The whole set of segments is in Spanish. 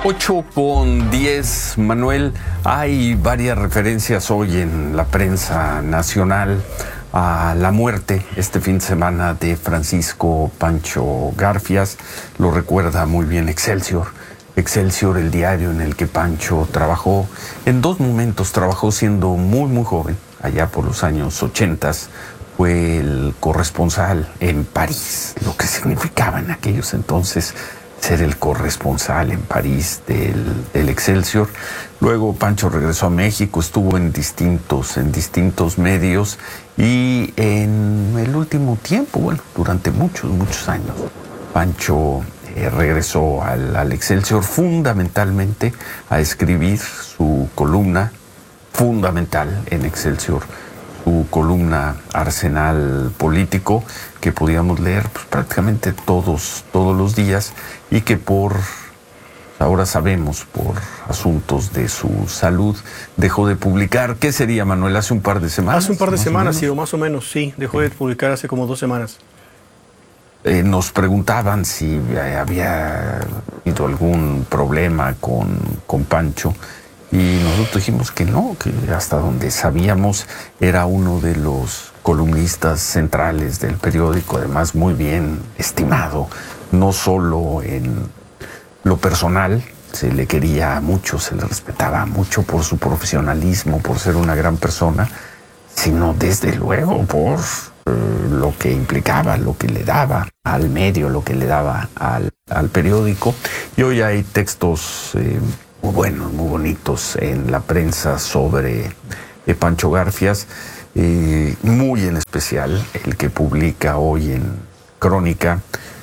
8:10, Manuel. Hay varias referencias hoy en la prensa nacional a la muerte este fin de semana de Francisco Pancho Garfias. Lo recuerda muy bien Excelsior. Excelsior, el diario en el que Pancho trabajó en dos momentos. Trabajó siendo muy joven, allá por los años 80. Fue el corresponsal en París, lo que significaba en aquellos entonces ser el corresponsal en París del Excelsior. Luego Pancho regresó a México, estuvo en distintos medios y en el último tiempo, bueno, durante muchos años, Pancho regresó al Excelsior fundamentalmente a escribir su columna fundamental en Excelsior, su columna Arsenal Político, que podíamos leer pues, prácticamente todos los días, y que ahora sabemos, por asuntos de su salud, dejó de publicar. ¿Qué sería, Manuel? ¿Hace un par de semanas? Hace un par de semanas, sí, o más o menos, sí. Dejó de publicar hace como 2 semanas. Nos preguntaban si había habido algún problema con Pancho, y nosotros dijimos que no, que hasta donde sabíamos era uno de los columnistas centrales del periódico, además muy bien estimado, no solo en lo personal, se le quería mucho, se le respetaba mucho por su profesionalismo, por ser una gran persona, sino desde luego por lo que implicaba, lo que le daba al medio, lo que le daba al periódico. Y hoy hay textos muy buenos, muy bonitos en la prensa sobre Pancho Garfias, muy en especial el que publica hoy en Crónica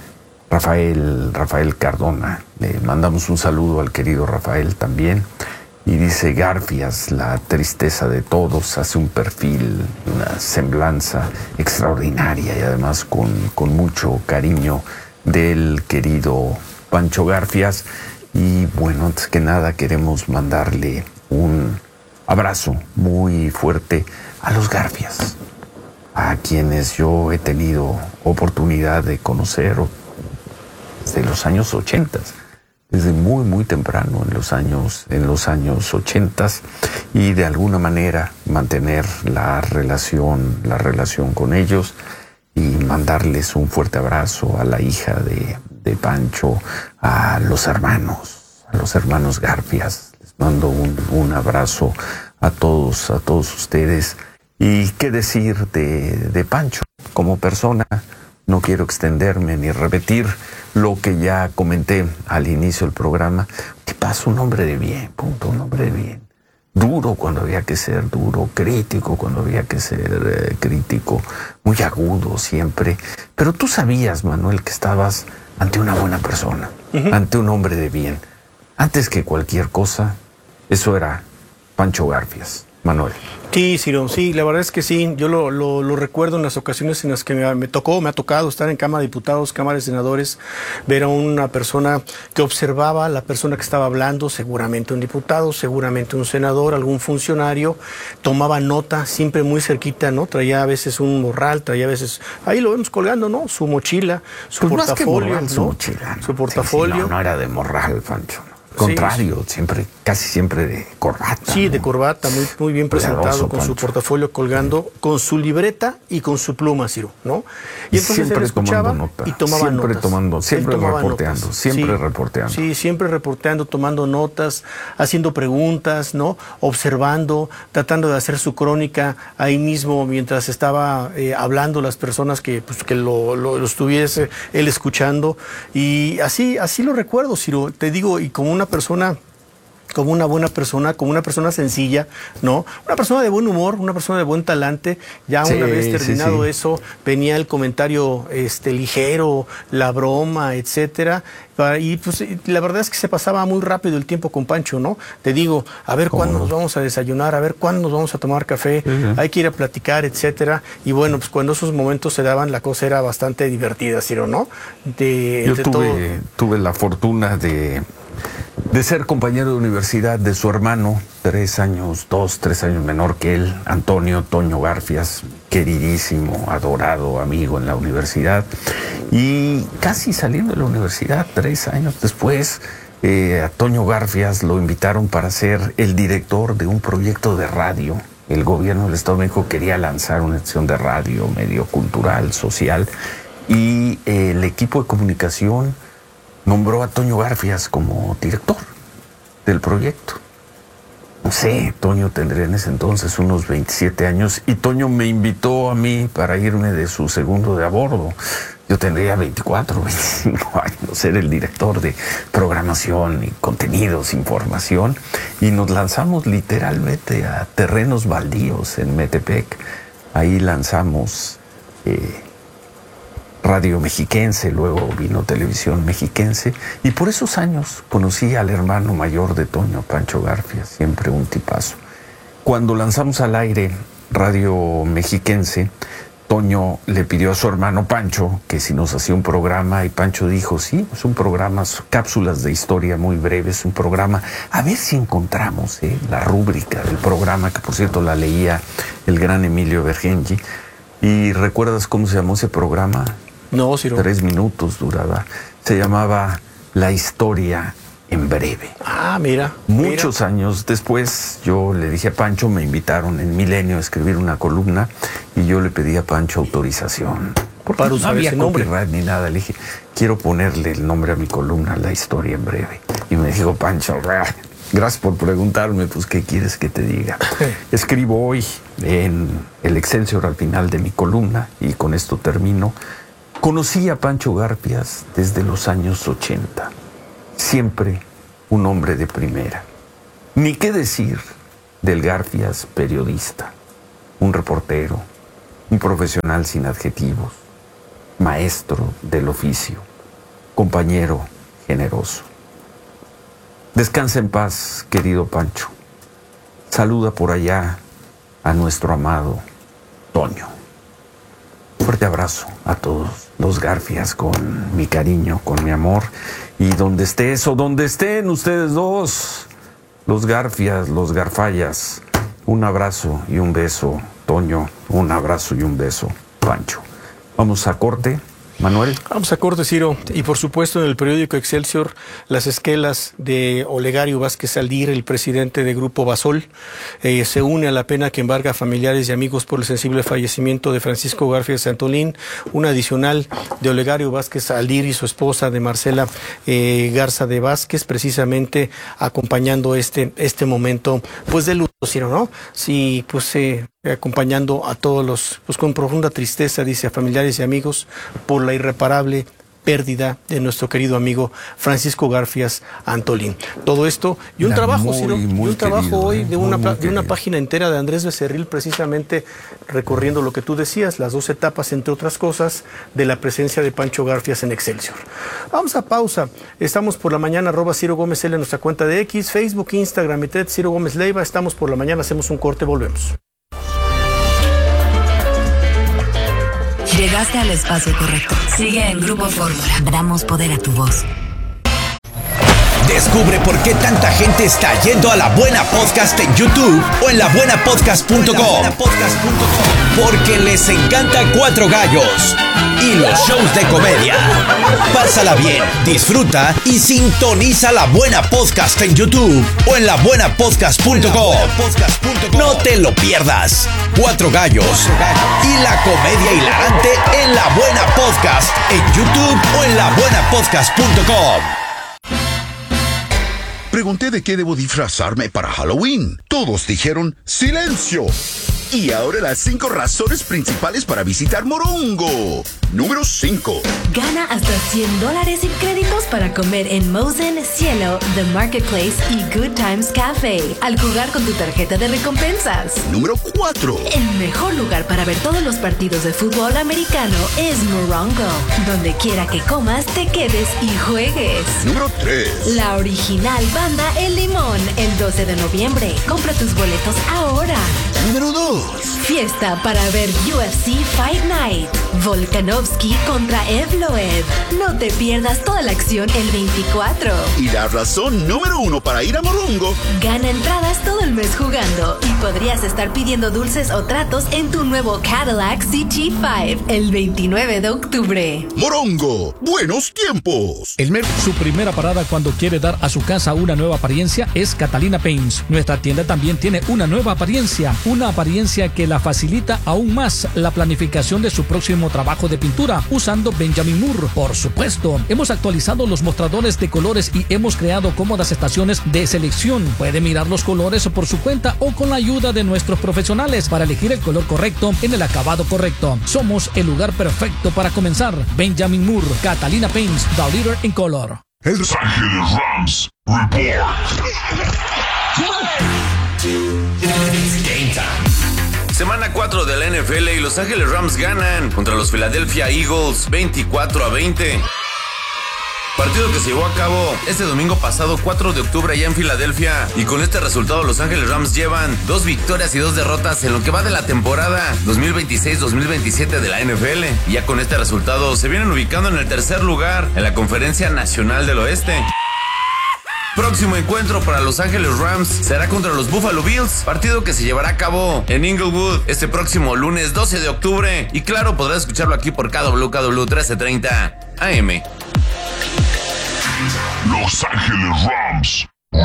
Rafael Cardona. Le mandamos un saludo al querido Rafael también. Y dice: Garfias, la tristeza de todos, hace un perfil, una semblanza extraordinaria y además con mucho cariño del querido Pancho Garfias. Y bueno, antes que nada queremos mandarle un abrazo muy fuerte a los Garfias, a quienes yo he tenido oportunidad de conocer desde los años 80, desde muy temprano en los años 80, y de alguna manera mantener la relación con ellos y mandarles un fuerte abrazo a la hija de Pancho, a los hermanos Garfias. Les mando un abrazo a todos ustedes. Y qué decir de Pancho como persona. No quiero extenderme ni repetir lo que ya comenté al inicio del programa. ¿Qué pasa? Un hombre de bien, punto, un hombre de bien. Duro cuando había que ser duro, crítico cuando había que ser crítico, muy agudo siempre. Pero tú sabías, Manuel, que estabas ante una buena persona, ante un hombre de bien. Antes que cualquier cosa, eso era Pancho Garfias, Manuel. Sí, Ciro, sí, la verdad es que sí. Yo lo recuerdo en las ocasiones en las que me ha tocado estar en Cámara de Diputados, Cámara de Senadores, ver a una persona que observaba a la persona que estaba hablando, seguramente un diputado, seguramente un senador, algún funcionario, tomaba nota, siempre muy cerquita, ¿no? Traía a veces un morral, traía a veces, ahí lo vemos colgando, ¿no? Su mochila, su pues portafolio, morral, ¿no? Su mochila, ¿no? Su portafolio. Sí, no era de morral, Pancho. Contrario, sí, casi siempre de corbata. Sí, ¿no? De corbata, muy bien presentado, con Pancho. su portafolio colgando, con su libreta y con su pluma, Ciro, ¿no? Y entonces siempre él escuchaba nota, y tomaba notas. Siempre reporteando, reporteando. Sí, siempre reporteando, tomando notas, haciendo preguntas, ¿no? Observando, tratando de hacer su crónica ahí mismo mientras estaba hablando las personas que lo estuviese él escuchando. Y así lo recuerdo, Ciro, te digo, y como una persona, como una buena persona, como una persona sencilla, ¿no? Una persona de buen humor, una persona de buen talante. Ya una vez terminado eso, venía el comentario ligero, la broma, etcétera. Y pues la verdad es que se pasaba muy rápido el tiempo con Pancho, ¿no? Te digo, a ver cuándo nos vamos a desayunar, a ver cuándo nos vamos a tomar café, hay que ir a platicar, etcétera. Y bueno, pues cuando esos momentos se daban, la cosa era bastante divertida, Ciro, ¿no? Yo tuve la fortuna de ser compañero de universidad de su hermano, 3 años menor que él, Antonio Toño Garfias, queridísimo, adorado amigo en la universidad. Y casi saliendo de la universidad, 3 años después, A Toño Garfias lo invitaron para ser el director de un proyecto de radio. El gobierno del Estado de México quería lanzar una estación de radio, medio cultural, social, y el equipo de comunicación nombró a Toño Garfias como director del proyecto. No sé, Toño tendría en ese entonces unos 27 años y Toño me invitó a mí para irme de su segundo de a bordo. Yo tendría 24, 25 años, ser el director de programación y contenidos, información, y nos lanzamos literalmente a terrenos baldíos en Metepec. Ahí lanzamos Radio Mexiquense, luego vino Televisión Mexiquense, y por esos años conocí al hermano mayor de Toño, Pancho Garfias, siempre un tipazo. Cuando lanzamos al aire Radio Mexiquense, Toño le pidió a su hermano Pancho que si nos hacía un programa, y Pancho dijo, sí, es un programa, cápsulas de historia muy breves, un programa, a ver si encontramos la rúbrica del programa, que por cierto la leía el gran Emilio Bergengi. ¿Y recuerdas cómo se llamó ese programa? No, Ciro. 3 minutos duraba. Se llamaba La Historia en Breve. Ah, mira. Muchos años después, yo le dije a Pancho, me invitaron en Milenio a escribir una columna y yo le pedí a Pancho autorización. Porque para usar no había ese nombre copyright ni nada. Le dije, quiero ponerle el nombre a mi columna, La Historia en Breve. Y me dijo Pancho, gracias por preguntarme, pues ¿qué quieres que te diga? Escribo hoy en el Excelsior al final de mi columna, y con esto termino. Conocí a Pancho Garfias desde los años 80. Siempre un hombre de primera. Ni qué decir del Garfias periodista, un reportero, un profesional sin adjetivos, maestro del oficio, compañero generoso. Descansa en paz, querido Pancho. Saluda por allá a nuestro amado Toño. Fuerte abrazo a todos los Garfias, con mi cariño, con mi amor. Y donde estés o donde estén ustedes dos, los Garfias, los Garfallas, un abrazo y un beso, Toño. Un abrazo y un beso, Pancho. Vamos a corte. Manuel. Vamos a corte, Ciro. Y por supuesto en el periódico Excelsior, las esquelas de Olegario Vázquez Aldir, el presidente de Grupo Basol, se une a la pena que embarga a familiares y amigos por el sensible fallecimiento de Francisco Garfias Antolín. Un adicional de Olegario Vázquez Aldir y su esposa, de Marcela Garza de Vázquez, precisamente acompañando este momento pues de luto, Ciro, ¿no? Sí, pues acompañando a todos los, pues con profunda tristeza, dice, a familiares y amigos por la irreparable pérdida de nuestro querido amigo Francisco Garfias Antolín. Todo esto y un trabajo, Ciro, y un trabajo hoy de una página entera de Andrés Becerril, precisamente recorriendo lo que tú decías, las 2 etapas, entre otras cosas, de la presencia de Pancho Garfias en Excelsior. Vamos a pausa. Estamos por la mañana, @Ciro Gómez L en nuestra cuenta de X, Facebook, Instagram y TED, Ciro Gómez Leiva. Estamos por la mañana, hacemos un corte, volvemos. Llegaste al espacio correcto. Sigue en Grupo Fórmula. Damos poder a tu voz. Descubre por qué tanta gente está yendo a La Buena Podcast en YouTube o en labuenapodcast.com. Porque les encanta Cuatro Gallos y los shows de comedia. Pásala bien, disfruta y sintoniza La Buena Podcast en YouTube o en labuenapodcast.com. No te lo pierdas. Cuatro Gallos y la comedia hilarante en La Buena Podcast en YouTube o en labuenapodcast.com. Pregunté de qué debo disfrazarme para Halloween. Todos dijeron ¡silencio! Y ahora las 5 razones principales para visitar Morongo. Número 5. Gana hasta $100 en créditos para comer en Mosen, Cielo, The Marketplace y Good Times Cafe al jugar con tu tarjeta de recompensas. Número 4. El mejor lugar para ver todos los partidos de fútbol americano es Morongo. Donde quiera que comas, te quedes y juegues. Número 3. La original banda El Limón, el 12 de noviembre. Compra tus boletos ahora. Número 2. Fiesta para ver UFC Fight Night. Volkanovski contra Evloev. No te pierdas toda la acción el 24. Y la razón número 1 para ir a Morongo. Gana entradas todo el mes jugando y podrías estar pidiendo dulces o tratos en tu nuevo Cadillac CT5 el 29 de octubre. Morongo, buenos tiempos. Su primera parada cuando quiere dar a su casa una nueva apariencia es Catalina Paints. Nuestra tienda también tiene una nueva apariencia que la facilita aún más la planificación de su próximo trabajo de pintura usando Benjamin Moore. Por supuesto, hemos actualizado los mostradores de colores y hemos creado cómodas estaciones de selección. Puede mirar los colores por su cuenta o con la ayuda de nuestros profesionales para elegir el color correcto en el acabado correcto. Somos el lugar perfecto para comenzar. Benjamin Moore, Catalina Paints, the leader in color. El Los Ángeles Rams Report. Game time. Semana 4 de la NFL y Los Ángeles Rams ganan contra los Philadelphia Eagles 24-20. Partido que se llevó a cabo este domingo pasado 4 de octubre allá en Filadelfia, y con este resultado Los Ángeles Rams llevan 2 victorias y 2 derrotas en lo que va de la temporada 2026-2027 de la NFL, y ya con este resultado se vienen ubicando en el tercer lugar en la Conferencia Nacional del Oeste. Próximo encuentro para Los Ángeles Rams será contra los Buffalo Bills, partido que se llevará a cabo en Inglewood este próximo lunes 12 de octubre, y claro, podrás escucharlo aquí por KW 1330 AM. Los Ángeles Rams.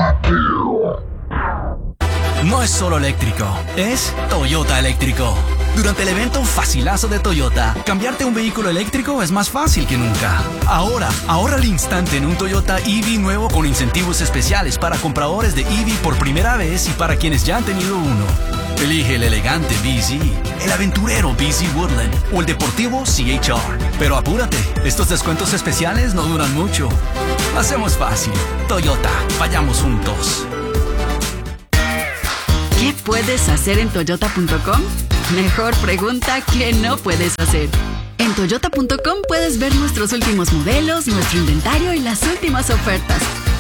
No es solo eléctrico, es Toyota eléctrico. Durante el evento Facilazo de Toyota, cambiarte a un vehículo eléctrico es más fácil que nunca. Ahora, ahorra al instante en un Toyota EV nuevo con incentivos especiales para compradores de EV por primera vez y para quienes ya han tenido uno. Elige el elegante BZ, el aventurero BZ Woodland o el deportivo CHR. Pero apúrate, estos descuentos especiales no duran mucho. Hacemos fácil. Toyota, vayamos juntos. ¿Qué puedes hacer en Toyota.com? Mejor pregunta que no puedes hacer. En Toyota.com puedes ver nuestros últimos modelos, nuestro inventario y las últimas ofertas.